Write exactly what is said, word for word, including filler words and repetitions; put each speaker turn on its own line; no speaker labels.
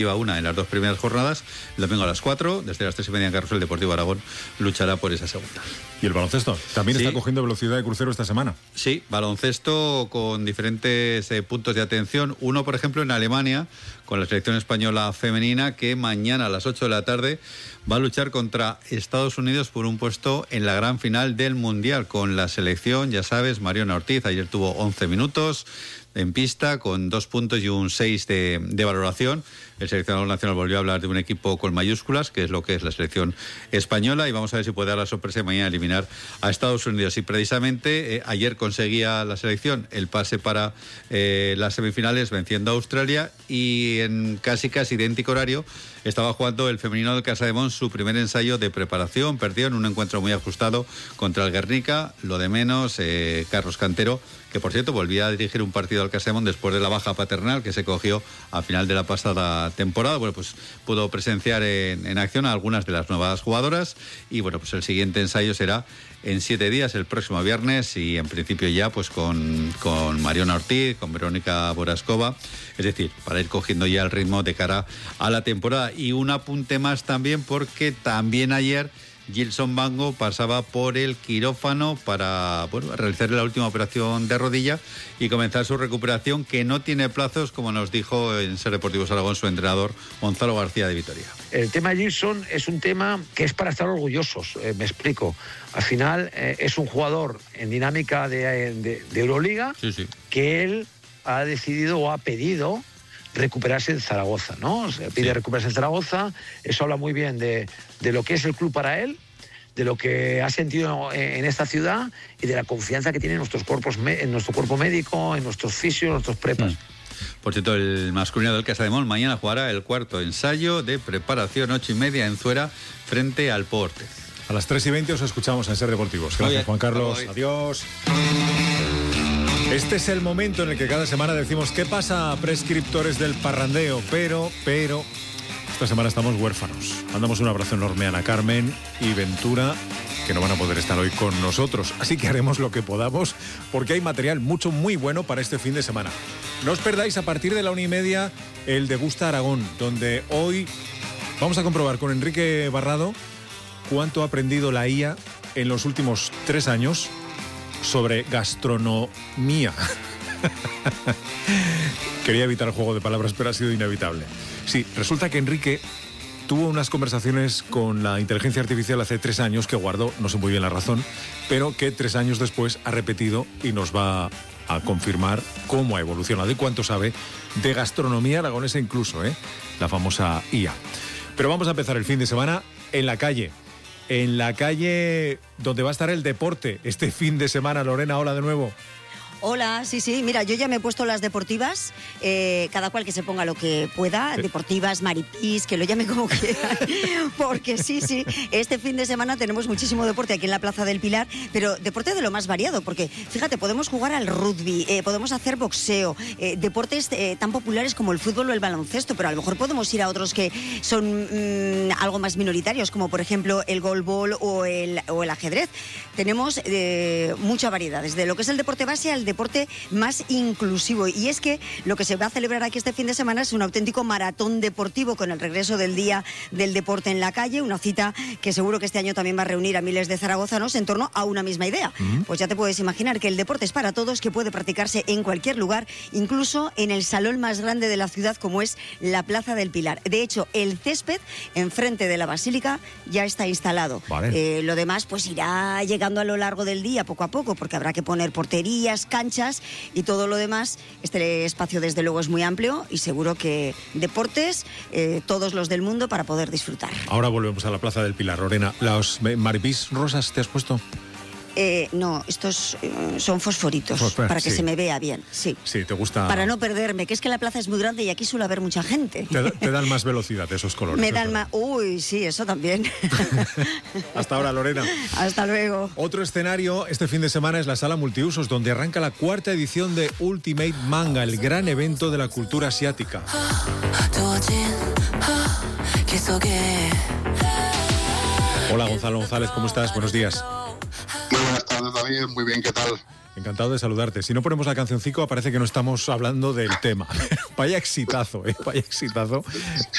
una en las dos primeras jornadas, el domingo a las cuatro, desde las tres y media en Carrusel, Deportivo Aragón luchará por esa segunda.
¿Y el baloncesto? También sí. Está cogiendo velocidad de crucero esta semana.
Sí, baloncesto con diferentes eh, puntos de atención. Uno, por ejemplo, en Alemania, con la selección española femenina, que mañana a las ocho de la tarde va a luchar contra Estados Unidos por un puesto en la gran final del Mundial, con la selección, ya sabes, Mariona Ortiz, ayer tuvo once minutos en pista, con dos puntos y un seis de, de valoración. El seleccionador nacional volvió a hablar de un equipo con mayúsculas, que es lo que es la selección española, y vamos a ver si puede dar la sorpresa y mañana eliminar a Estados Unidos. Y precisamente eh, ayer conseguía la selección el pase para eh, las semifinales, venciendo a Australia, y en casi casi idéntico horario estaba jugando el femenino del Casademont su primer ensayo de preparación. Perdió en un encuentro muy ajustado contra el Guernica. Lo de menos, eh, Carlos Cantero, que por cierto volvía a dirigir un partido al Casademont después de la baja paternal que se cogió a final de la pasada temporada. Bueno, pues pudo presenciar en, en acción a algunas de las nuevas jugadoras, y bueno, pues el siguiente ensayo será en siete días, el próximo viernes, y en principio ya pues con, con Mariona Ortiz, con Verónica Boraskova, es decir, para ir cogiendo ya el ritmo de cara a la temporada. Y un apunte más también, porque también ayer Gilson Bango pasaba por el quirófano para bueno, realizar la última operación de rodilla y comenzar su recuperación, que no tiene plazos, como nos dijo en Ser Deportivos Aragón su entrenador Gonzalo García de Vitoria.
El tema Gilson es un tema que es para estar orgullosos, eh, me explico. Al final eh, es un jugador en dinámica de, de, de Euroliga, sí, sí. que él ha decidido o ha pedido recuperarse en Zaragoza, ¿no? O sea, pide sí. recuperarse en Zaragoza. Eso habla muy bien de, de lo que es el club para él, de lo que ha sentido en esta ciudad y de la confianza que tiene en nuestros cuerpos, en nuestro cuerpo médico, en nuestros fisios, en nuestros prepas. Mm.
Por cierto, el masculino del Casademont mañana jugará el cuarto ensayo de preparación, ocho y media en Zuera, frente al Porte.
A las tres y veinte os escuchamos en Ser Deportivos. Gracias, Juan Carlos. Adiós. Este es el momento en el que cada semana decimos qué pasa, prescriptores del parrandeo, pero, pero, esta semana estamos huérfanos. Mandamos un abrazo enorme a Ana Carmen y Ventura, que no van a poder estar hoy con nosotros. Así que haremos lo que podamos, porque hay material mucho, muy bueno para este fin de semana. No os perdáis a partir de la una y media el Degusta Aragón, donde hoy vamos a comprobar con Enrique Barrado cuánto ha aprendido la I A en los últimos tres años sobre gastronomía. Quería evitar el juego de palabras, pero ha sido inevitable. Sí, resulta que Enrique tuvo unas conversaciones con la inteligencia artificial hace tres años que guardó, no sé muy bien la razón, pero que tres años después ha repetido y nos va a confirmar cómo ha evolucionado y cuánto sabe de gastronomía aragonesa incluso, ¿eh? La famosa I A. Pero vamos a empezar el fin de semana en la calle. En la calle donde va a estar el deporte este fin de semana. Lorena, hola de nuevo.
Hola, sí, sí, mira, yo ya me he puesto las deportivas, eh, cada cual que se ponga lo que pueda, sí. deportivas, maripís, que lo llame como quiera, porque sí, sí, este fin de semana tenemos muchísimo deporte aquí en la Plaza del Pilar, pero deporte de lo más variado, porque fíjate, podemos jugar al rugby, eh, podemos hacer boxeo, eh, deportes eh, tan populares como el fútbol o el baloncesto, pero a lo mejor podemos ir a otros que son mmm, algo más minoritarios, como por ejemplo el goalball o el, o el ajedrez. Tenemos eh, mucha variedad, desde lo que es el deporte base al deporte más inclusivo, y es que lo que se va a celebrar aquí este fin de semana es un auténtico maratón deportivo con el regreso del Día del Deporte en la Calle, una cita que seguro que este año también va a reunir a miles de zaragozanos en torno a una misma idea. Uh-huh. Pues ya te puedes imaginar que el deporte es para todos, que puede practicarse en cualquier lugar, incluso en el salón más grande de la ciudad como es la Plaza del Pilar. De hecho, el césped enfrente de la Basílica ya está instalado. Vale. Eh, lo demás pues irá llegando a lo largo del día poco a poco, porque habrá que poner porterías, canchas y todo lo demás. Este espacio desde luego es muy amplio y seguro que deportes, eh, todos los del mundo para poder disfrutar.
Ahora volvemos a la Plaza del Pilar. Lorena, ¿los maripís rosas te has puesto?
Eh, no, estos eh, son fosforitos, Fosfor, para que sí. se me vea bien, sí.
Sí, te gusta.
Para no perderme, que es que la plaza es muy grande y aquí suele haber mucha gente.
Te, te dan más velocidad esos colores.
Me dan más. Uy, sí, eso también.
Hasta ahora, Lorena.
Hasta luego.
Otro escenario este fin de semana es la Sala Multiusos, donde arranca la cuarta edición de Ultimate Manga, el gran evento de la cultura asiática. Hola, Gonzalo González, ¿cómo estás? Buenos días.
Muy buenas tardes. tardes, David. Muy bien, ¿qué tal?
Encantado de saludarte. Si no ponemos la cancioncico, parece que no estamos hablando del tema. Vaya exitazo, ¿eh? Vaya exitazo.